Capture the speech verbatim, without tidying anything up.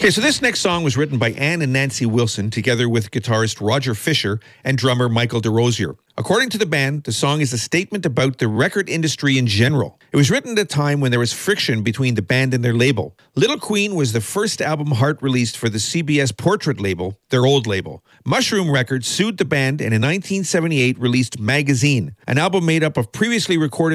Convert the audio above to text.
Okay, so this next song was written by Ann and Nancy Wilson together with guitarist Roger Fisher and drummer Michael DeRosier. According to the band, the song is a statement about the record industry in general. It was written at a time when there was friction between the band and their label. Little Queen was the first album Heart released for the C B S Portrait label, their old label. Mushroom Records sued the band and in nineteen seventy-eight released Magazine, an album made up of previously recorded